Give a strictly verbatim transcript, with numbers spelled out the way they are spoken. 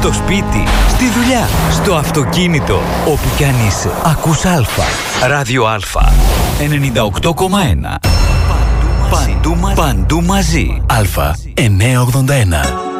Στο σπίτι, στη δουλειά, στο αυτοκίνητο, όπου κι αν είσαι. Ακούς Α. Ράδιο Α. ενενήντα οκτώ κόμμα ένα. Παντού μαζί. Παντού μαζί. Α. εννιακόσια ογδόντα ένα.